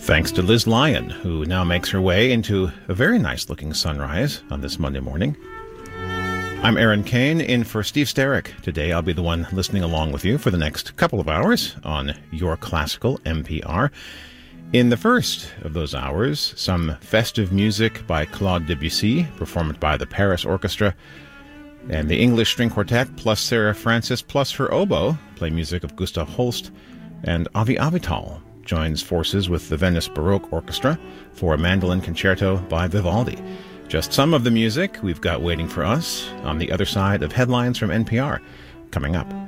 Thanks to Liz Lyon, who now makes her way into a very nice-looking sunrise on this Monday morning. I'm Aaron Kane, in for Steve Sterrick. Today I'll be the one listening along with you for the next couple of hours on Your Classical NPR. In the first of those hours, some festive music by Claude Debussy, performed by the Paris Orchestra, and the English String Quartet, plus Sarah Francis, plus her oboe, play music of Gustav Holst, and Avi Avital joins forces with the Venice Baroque Orchestra for a mandolin concerto by Vivaldi. Just some of the music we've got waiting for us on the other side of headlines from NPR, coming up.